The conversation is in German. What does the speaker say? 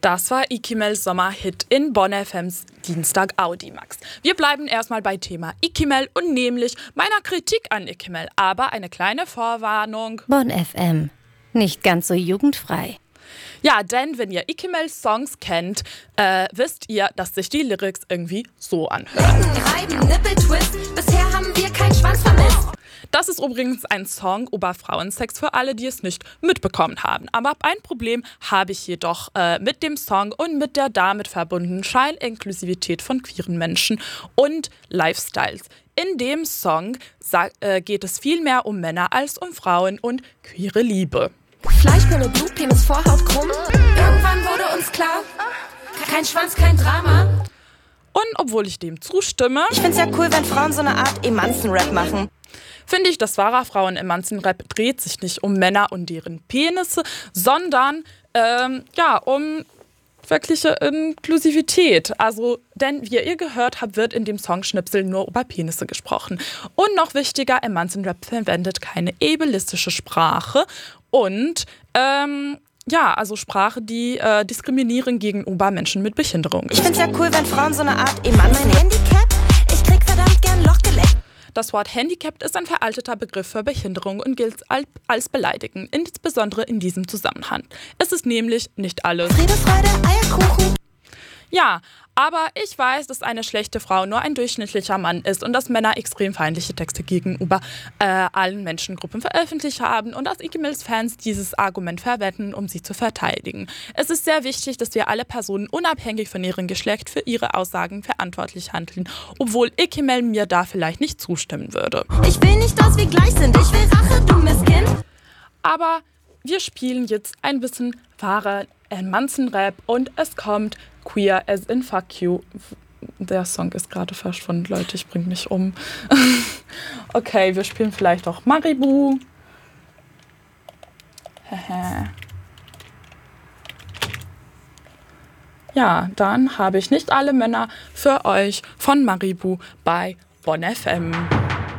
Das war Ikimels Sommerhit in Bonn FMs Dienstag Audimax. Wir bleiben erstmal bei Thema Ikimel und nämlich meiner Kritik an Ikimel. Aber eine kleine Vorwarnung. Bonn FM. Nicht ganz so jugendfrei. Ja, denn wenn ihr Ikimels Songs kennt, wisst ihr, dass sich die Lyrics irgendwie so anhören. Reiben, Nippeltwist, bisher haben wir keinen Schwanz vermisst. Das ist übrigens ein Song über Frauensex für alle, die es nicht mitbekommen haben. Aber ein Problem habe ich jedoch mit dem Song und mit der damit verbundenen Scheininklusivität von queeren Menschen und Lifestyles. In dem Song geht es viel mehr um Männer als um Frauen und queere Liebe. Fleischbirne, Blutpenis, Vorhaut krumm. Irgendwann wurde uns klar, kein Schwanz, kein Drama. Und obwohl ich dem zustimme, ich find's ja cool, wenn Frauen so eine Art Emanzen-Rap machen. Finde ich, das wahrer Frauen-Emanzen-Rap dreht sich nicht um Männer und deren Penisse, sondern um wirkliche Inklusivität. Also, denn wie ihr gehört habt, wird in dem Song Schnipsel nur über Penisse gesprochen. Und noch wichtiger, Emanzen-Rap verwendet keine ableistische Sprache und also Sprache, die diskriminieren gegenüber Menschen mit Behinderung. Ich find's ja cool, wenn Frauen so eine Art Emanzen... Mein Handicap? Ich krieg verdammt gern Loch geleckt. Das Wort Handicap ist ein veralteter Begriff für Behinderung und gilt als beleidigend, insbesondere in diesem Zusammenhang. Es ist nämlich nicht alles. Friede, Freude, Eierkuchen. Ja, aber ich weiß, dass eine schlechte Frau nur ein durchschnittlicher Mann ist und dass Männer extrem feindliche Texte gegenüber allen Menschengruppen veröffentlicht haben und dass Ikimels Fans dieses Argument verwenden, um sie zu verteidigen. Es ist sehr wichtig, dass wir alle Personen unabhängig von ihrem Geschlecht für ihre Aussagen verantwortlich handeln, obwohl Ikimel mir da vielleicht nicht zustimmen würde. Ich will nicht, dass wir gleich sind, ich will Rache, dummes Kind. Aber wir spielen jetzt ein bisschen wahrer Emanzen-Rap und es kommt Queer as in Fuck You. Der Song ist gerade verschwunden, Leute, ich bring mich um. Okay, wir spielen vielleicht auch Maribu. Ja, dann habe ich nicht alle Männer für euch von Maribu bei Bonn FM.